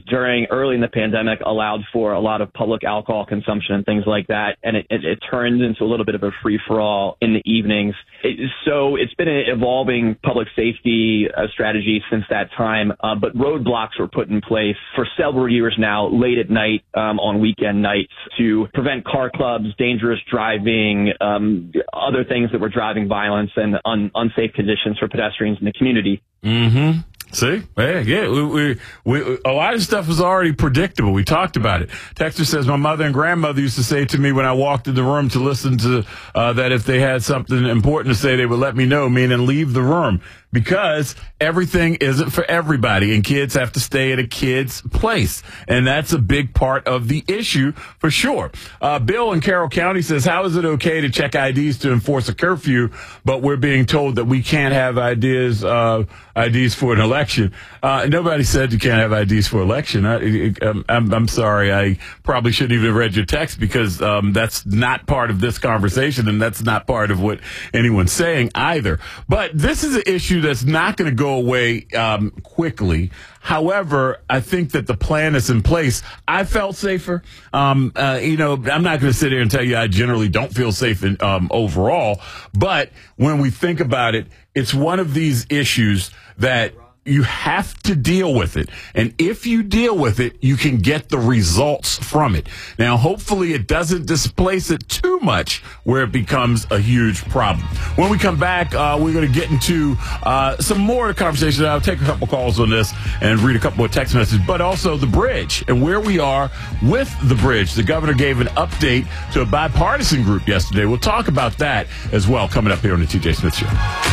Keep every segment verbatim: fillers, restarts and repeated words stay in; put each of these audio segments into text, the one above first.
during early in the pandemic allowed for a lot of public alcohol consumption and things like that. And it, it, it turned into a little bit of a free for all in the evenings. It, so it's been an evolving public safety uh, strategy since that time. Uh, but roadblocks were put in place for several years now, late at night, um, on weekend nights, to prevent car clubs, dangerous driving, um, other things that were driving violence and un- unsafe conditions for pedestrians in the community. Mm-hmm. See? Yeah, yeah. We, we, we, a lot of stuff was already predictable. We talked about it. Texter says, my mother and grandmother used to say to me when I walked in the room to listen to uh, that if they had something important to say, they would let me know, meaning leave the room. Because everything isn't for everybody, and kids have to stay at a kid's place. And that's a big part of the issue, for sure. Uh, Bill in Carroll County says, how is it okay to check I Ds to enforce a curfew, but we're being told that we can't have ideas, uh, I Ds for an election? Uh, nobody said you can't have I Ds for election. I, I'm, I'm sorry. I probably shouldn't even have read your text, because um, that's not part of this conversation, and that's not part of what anyone's saying either. But this is an issue that's not going to go away um, quickly. However, I think that the plan is in place. I felt safer. Um, uh, you know, I'm not going to sit here and tell you I generally don't feel safe in, um, overall. But when we think about it, it's one of these issues that you have to deal with it. And if you deal with it, you can get the results from it. Now, hopefully it doesn't displace it too much where it becomes a huge problem. When we come back, uh, we're going to get into uh, some more conversation. I'll take a couple calls on this and read a couple of text messages, but also the bridge and where we are with the bridge. The governor gave an update to a bipartisan group yesterday. We'll talk about that as well coming up here on the T J Smith Show.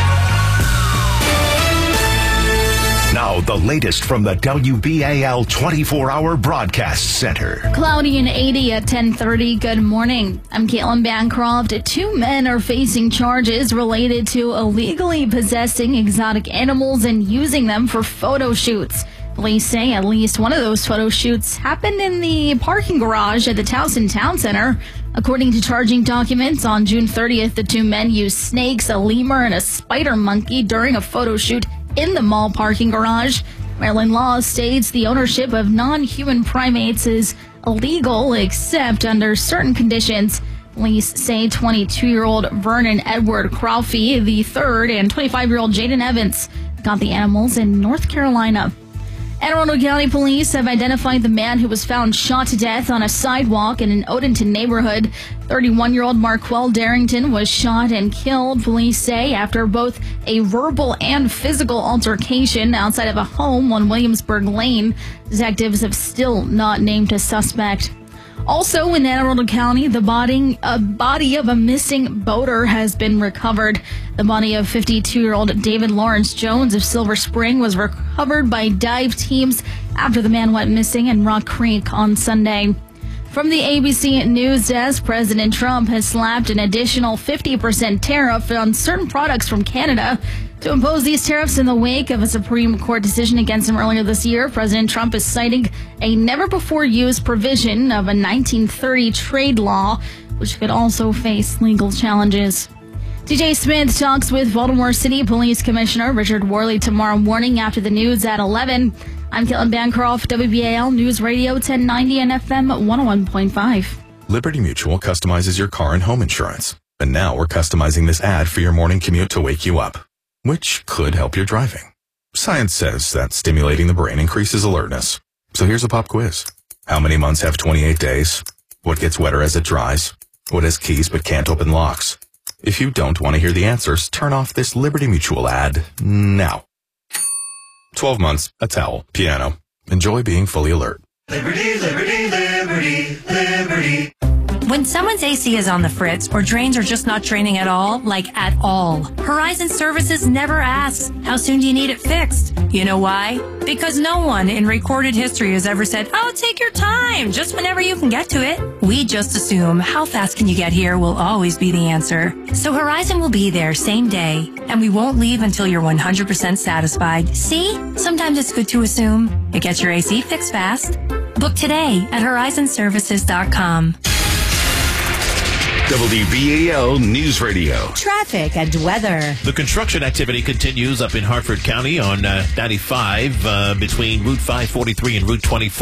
Now, the latest from the W B A L twenty-four hour Broadcast Center. Cloudy and eighty at ten thirty. Good morning. I'm Caitlin Bancroft. Two men are facing charges related to illegally possessing exotic animals and using them for photo shoots. Police say at least one of those photo shoots happened in the parking garage at the Towson Town Center. According to charging documents, on June thirtieth, the two men used snakes, a lemur, and a spider monkey during a photo shoot in the mall parking garage. Maryland law states the ownership of non-human primates is illegal except under certain conditions. Police say twenty-two-year-old Vernon Edward Crowfee the third and twenty-five-year-old Jaden Evans got the animals in North Carolina. Anne Arundel County Police have identified the man who was found shot to death on a sidewalk in an Odenton neighborhood. thirty-one-year-old Marquell Darrington was shot and killed, police say, after both a verbal and physical altercation outside of a home on Williamsburg Lane. Detectives have still not named a suspect. Also in Anne Arundel County, the body, a body of a missing boater has been recovered. The body of fifty-two-year-old David Lawrence Jones of Silver Spring was recovered by dive teams after the man went missing in Rock Creek on Sunday. From the A B C News Desk, President Trump has slapped an additional fifty percent tariff on certain products from Canada. To impose these tariffs in the wake of a Supreme Court decision against him earlier this year, President Trump is citing a never-before-used provision of a nineteen thirty trade law, which could also face legal challenges. T J Smith talks with Baltimore City Police Commissioner Richard Worley tomorrow morning after the news at eleven. I'm Caitlin Bancroft, W B A L News Radio ten ninety and F M one oh one point five. Liberty Mutual customizes your car and home insurance. And now we're customizing this ad for your morning commute to wake you up, which could help your driving. Science says that stimulating the brain increases alertness. So here's a pop quiz. How many months have twenty-eight days? What gets wetter as it dries? What has keys but can't open locks? If you don't want to hear the answers, turn off this Liberty Mutual ad now. twelve months, a towel, piano. Enjoy being fully alert. Liberty, liberty, liberty, liberty. When someone's A C is on the fritz or drains are just not draining at all, like at all, Horizon Services never asks, how soon do you need it fixed? You know why? Because no one in recorded history has ever said, oh, take your time, just whenever you can get to it. We just assume how fast can you get here will always be the answer. So Horizon will be there same day, and we won't leave until you're one hundred percent satisfied. See? Sometimes it's good to assume. It gets your A C fixed fast. Book today at horizon services dot com. W B A L News Radio. Traffic and weather. The construction activity continues up in Hartford County on uh, ninety-five uh, between Route five forty-three and Route twenty-four.